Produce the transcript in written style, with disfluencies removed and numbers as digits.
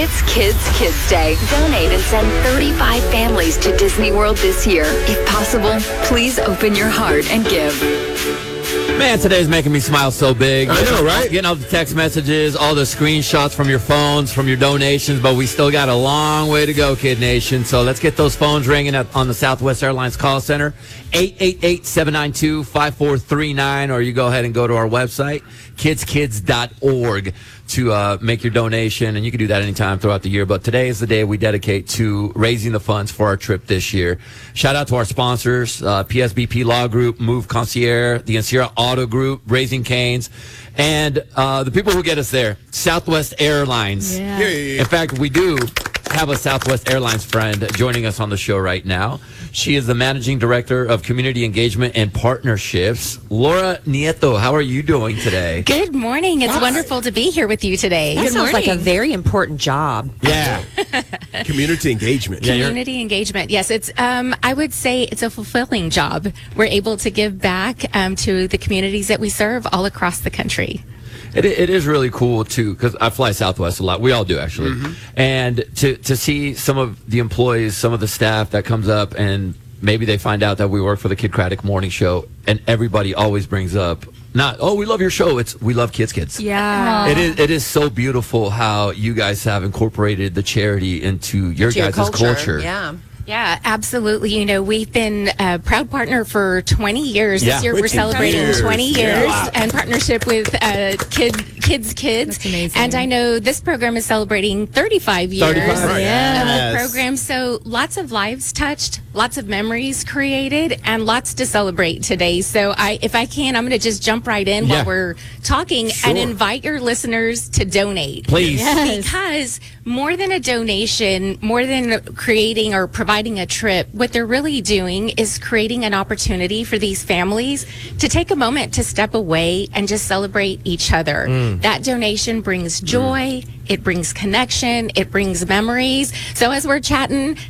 It's Kids Day. Donate and send 35 families to Disney World this year. If possible, please open your heart and give. Man, today's making me smile so big. I know, right? Getting all the text messages, all the screenshots from your phones, from your donations, but we still got a long way to go, Kid Nation. So let's get those phones ringing on the Southwest Airlines call center, 888-792-5439, or you go ahead and go to our website, kidskids.org, to make your donation, and you can do that anytime throughout the year. But today is the day we dedicate to raising the funds for our trip this year. Shout out to our sponsors, PSBP Law Group, Move Concierge, the Ancira Auto Group, Raising Cane's, and the people who get us there, Southwest Airlines. Yeah. In fact, we do have a Southwest Airlines friend joining us on the show right now. She is the Managing Director of Community Engagement and Partnerships. Laura Nieto, how are you doing today? Good morning. It's wonderful to be here with you today. That sounds like a very important job. Yeah. Community engagement. Community engagement. Yes, it's. I would say it's a fulfilling job. We're able to give back to the communities that we serve all across the country. It is really cool, too, because I fly Southwest a lot. We all do, actually. And to see some of the employees, some of the staff that comes up, and maybe they find out that we work for the Kid Craddock Morning Show, and everybody always brings up, not, oh, we love your show. It's, we love Kids. Yeah. It is so beautiful how you guys have incorporated the charity into your guys' culture. Yeah. Yeah, absolutely. You know, we've been a proud partner for 20 years. Yeah. This year we're celebrating 20 years Yeah. in partnership with Kids. That's amazing. And I know this program is celebrating 35 years 35, of yes. the program. So lots of lives touched, lots of memories created, and lots to celebrate today. So if I can, I'm going to just jump right in Yeah. while we're talking and invite your listeners to donate. Please. Because more than a donation, more than creating or providing a trip, what they're really doing is creating an opportunity for these families to take a moment to step away and just celebrate each other. That donation brings joy, it brings connection, it brings memories. So as we're chatting,